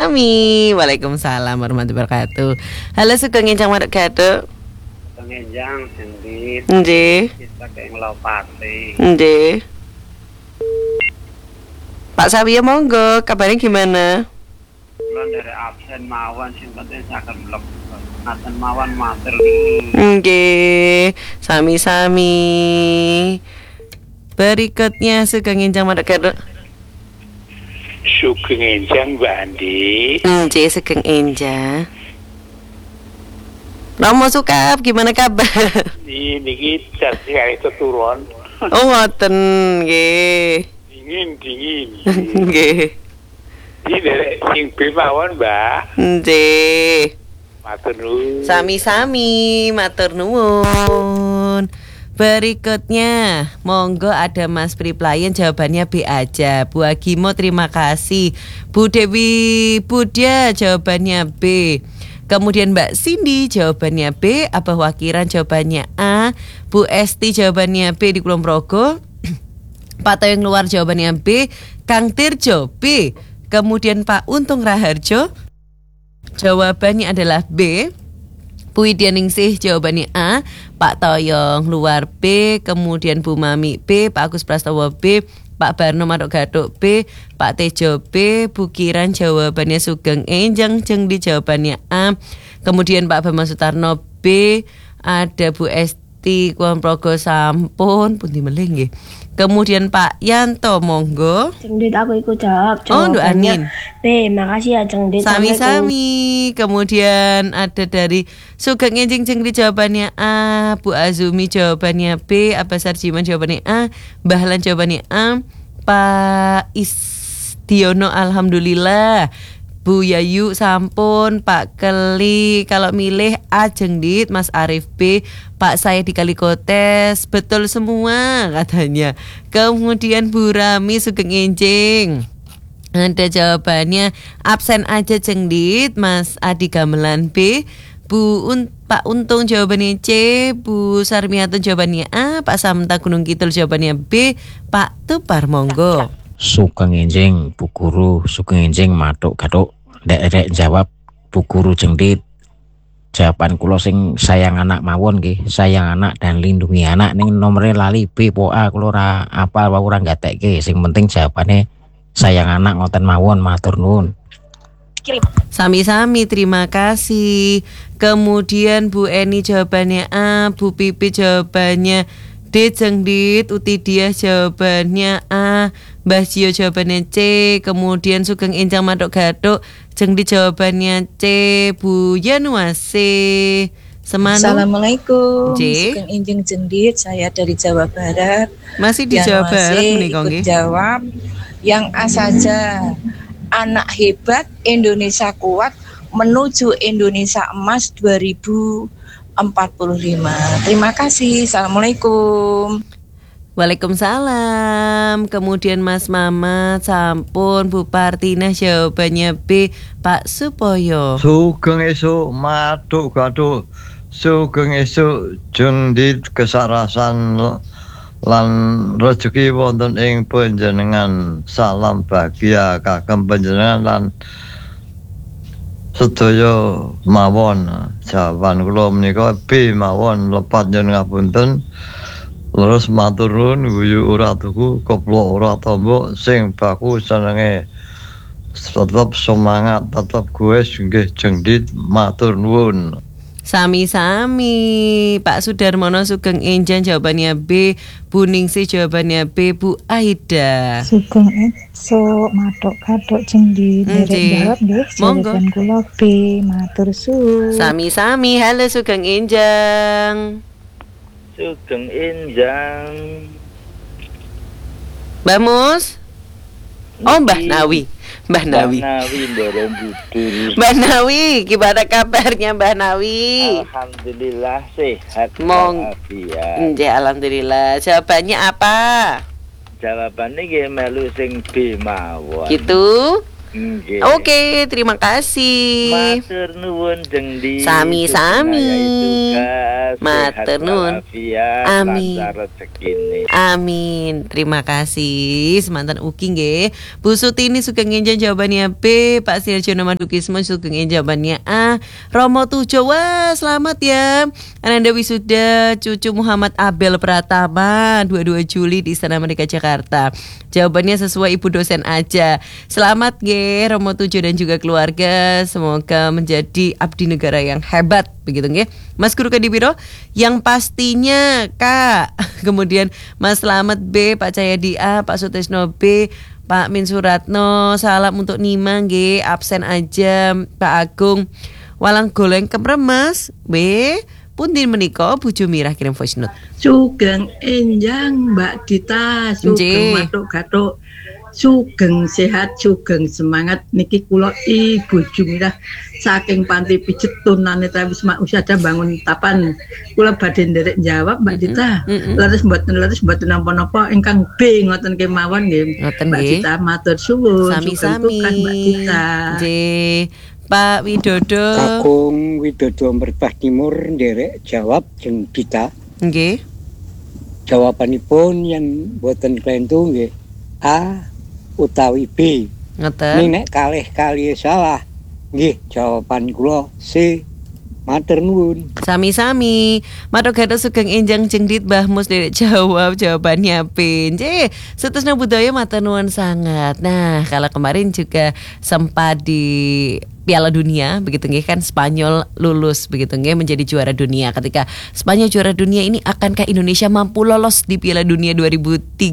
Sami. Waalaikumsalam warahmatullahi wabarakatuh. Halo Sugeng Enjang Waduk Gaduk. Pengenjang sendiri Nggih. kita kayak ngelopati. Nggih. Pak Sawiya monggo, kabarnya gimana? Kulon dari absen mawon sing penting saged mlebu. Naten mawon matur. Nggih, sami-sami. Berikutnya Sugeng Enjang Waduk Gaduk. Sugeng Enjang Mbak Andi. Nggih, Sugeng Enjang. Romo Sukap, gimana kabar? Ini cat sekali turun. Oh, ngoten nggih. Dingin. Nggih. Ini dari sing mawon, Mbak. Nggih. Matur nuwun. Sami-sami, matur nuwun. Berikutnya, monggo ada Mas Priplayen, jawabannya B aja. Bu Agimo terima kasih. Bu Dewi Budia jawabannya B. Kemudian Mbak Cindy jawabannya B. Abah Wakiran jawabannya A. Bu Esti jawabannya B di Kulon Progo. Pak Toyong Luar jawabannya B. Kang Tirjo B. Kemudian Pak Untung Raharjo jawabannya adalah B. Bu Widya Ningsih jawabannya A. Pak Toyong Luar B. Kemudian Bu Mami B. Pak Agus Prastowo B. Pak Barno Waduk Gaduk B. Pak Tejo B. Bu Kiran jawabannya Sugeng Enjang Jeng di jawabannya A. Kemudian Pak Bambang Sutarno B. Ada Bu Esti Kulon Progo sampun pundi melih nggih. Kemudian Pak Yanto monggo. Cengdit aku ikut jawab. Oh, Nduk Anin. B, makasih ya Cengdit. Sami-sami. Kemudian ada dari Sugeng Enjing Jengri jawabannya A. Bu Azumi jawabannya B. Abbas Sarjiman jawabannya A. Bahlan jawabannya A. Pak Istiono alhamdulillah. Bu Yayu sampun. Pak Keli kalau milih A Jengdit. Mas Arif B. Pak saya di Kalikotes. Betul semua katanya. Kemudian Bu Rami Sugeng Enjing. Ada jawabannya absen aja Jengdit. Mas Adi Gamelan B. Pak Untung jawabannya C. Bu Sarmiato jawabannya A. Pak Samta Gunung Kidul jawabannya B. Pak Tupar monggo. Sugeng Enjing Bu Guru, Sugeng Enjing Waduk Gaduk. Dek jawab Bu Guru Jengdit. Jawaban kula sing sayang anak mawon nggih, sayang anak dan lindungi anak ning nomere lali B po A kula ora apal wae ora gatekke. Sing penting jawabane sayang anak ngoten mawon, matur nuwun. Sami-sami, terima kasih. Kemudian Bu Eni jawabannya A. Bu Pipi jawabannya D. Jengdit. Uti Diah jawabannya A. Mbah Jio jawabannya C. Kemudian Sugeng Enjang Waduk Gaduk Jengdit jawabannya C. Bu Yanuase Semanu. Assalamualaikum. C. Sugeng Enjing Jengdit, saya dari Jawa Barat. Masih di Jawa Barat nih Kong. Jawab yang A saja. Anak hebat, Indonesia kuat, menuju Indonesia Emas 2045. Terima kasih. Assalamualaikum. Waalaikumsalam. Kemudian Mas Mamat sampun. Bu Partina jawabannya B. Pak Supoyo. Sugeng esuk Waduk Gaduk. Sugeng esuk Jengdit kesarasan lan rezeki wonten ing panjenengan. Salam bahagia kagem panjenengan lan sedaya mawon. Jawaban kula menika B mawon. Lepat njenengan ngapunten. Terus matur nuwun guyu ora tuku koplo ora tombo sing baku senenge tetep semangat tetep gue nggih Jengdit matur nuwun. Sami-sami. Pak Sudarmono Sugeng Enjang jawabannya B. Bu Ningsih jawabannya B. Bu Aida. Sugeng esuk Waduk Gaduk Jengdit. Jawab nggih. Jawaban kula B. Matur suwun. Sami-sami. Halo Sugeng Enjang. Sugeng Enjang. Mbak Mus. Oh Mbah Nawi. Mbah Nawi. Mbah Nawi, gimana kabarnya Mbah Nawi? Alhamdulillah sehat. Nggih, alhamdulillah. Jawabannya apa? Jawabannya nggih melu sing B mawon. Gitu. Nggih. Oke, terima kasih. Matur nuwun Jengdi. Sami-sami. Matur Matur nuwun. Amin. Lancar rezekine. Amin. Terima kasih semantan Uki nggih. Bu Sutini Sugeng Enjang jawabannya B, Pak Sirjono Madukismo Sugeng Enjang jawabannya A. Romo Tujo, wah selamat ya. Ananda Wisuda cucu Muhammad Abel Pratama 22 Juli di Istana Merdeka Jakarta. Jawabannya sesuai ibu dosen aja. Selamat nggih Romo Tujo dan juga keluarga. Semoga menjadi abdi negara yang hebat begitu nggih. Mas Guru Kadibiro yang pastinya Kak. Kemudian Mas Slamet B, Pak Cahyadi A, Pak Sutrisno B, Pak Min Suratno, salam untuk Nima nggih, absen aja. Pak Agung Walang Goleng Kemremes B, Puntin menika bojo Mirah kirim voice note. Sugeng Enjang Mbak Dita, sugeng matuk-gatuk, sugeng sehat, sugeng semangat. Niki kula bojo Mirah saking panti pijet tunanetra Wisma Usyada bangun tapan. Kula badhe nderek jawab Mbak Dita. Leres mboten napa-napa ingkang B ngoten kemawon nggih. Mbak Dita matur suwun. Sami-sami Mbak Dita. Nggih. Pak Widodo. Kakung Widodo Merbah Timur nderek jawab Jeng Dita. Nggih. Jawabanipun yang boten klentu nggih A utawi B. Ngoten. Nek kalih salah nggih jawaban kula C. Matur nuwun. Sami-sami. Matur gatos sugeng enjang Jengdit Mbah Mus derek jawab jawabannya B. Nggih, seterusnya budaya matur nuwun sangat. Nah, kalau kemarin juga sempat di Piala Dunia begitu nggih kan Spanyol lulus begitu nggih menjadi juara dunia. Ketika Spanyol juara dunia ini, akankah Indonesia mampu lolos di Piala Dunia 2030?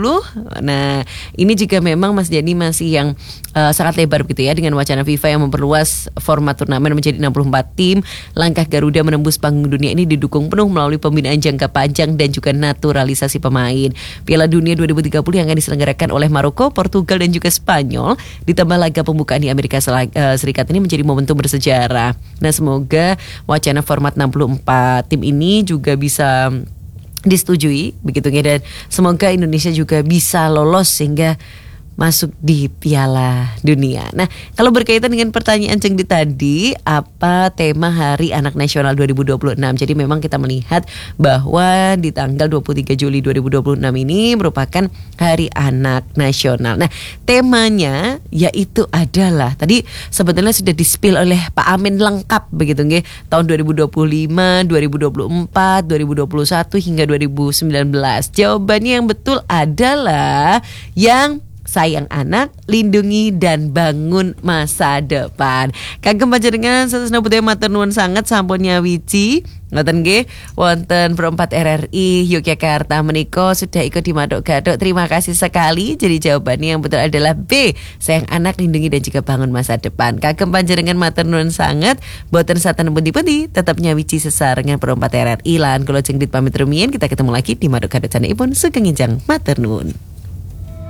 Nah, ini juga memang Mas Jani masih yang sangat lebar begitu ya, dengan wacana FIFA yang memperluas format turnamen menjadi 64 tim. Langkah Garuda menembus panggung dunia ini didukung penuh melalui pembinaan jangka panjang dan juga naturalisasi pemain. Piala Dunia 2030 yang akan diselenggarakan oleh Maroko, Portugal dan juga Spanyol ditambah laga pembukaan di Amerika Serikat ini menjadi momentum bersejarah. Nah, semoga wacana format 64 tim ini juga bisa disetujui begitu ya, dan semoga Indonesia juga bisa lolos sehingga masuk di Piala Dunia. Nah, kalau berkaitan dengan pertanyaan Cengdi tadi, apa tema Hari Anak Nasional 2026? Jadi memang kita melihat bahwa di tanggal 23 Juli 2026 ini merupakan Hari Anak Nasional. Nah, temanya yaitu adalah tadi sebetulnya sudah di-spill oleh Pak Amin lengkap begitu nggih, tahun 2025, 2024, 2021 hingga 2019. Jawabannya yang betul adalah yang sayang anak, lindungi dan bangun masa depan. Kagem panjenengan sanesna budaya matur nuwun sanget sampun nyawiji ngoten nggih wonten Perempat RRI Yogyakarta menika sudah ikut di Madok Gadok. Terima kasih sekali. Jadi jawabannya yang betul adalah B, sayang anak, lindungi dan juga bangun masa depan. Kagem panjenengan matur nuwun sanget, boten saten pundi-pundi tetap nyawiji sesarengan Perempat RRI lan kula Jengdit pamit rumiyin. Kita ketemu lagi di Madok Gadok sanesipun sugeng enjang matur nuwun.